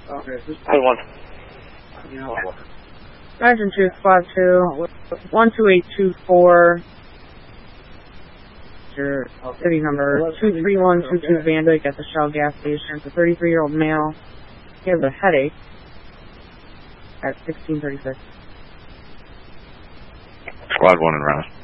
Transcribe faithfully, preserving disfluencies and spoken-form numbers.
Hey, one. Sergeant two, Squad two, one two eight two four. Your city number two three one two two Van Dyke at the Shell gas station. It's a thirty-three-year-old male. He has a headache at sixteen thirty-six. Squad one and round.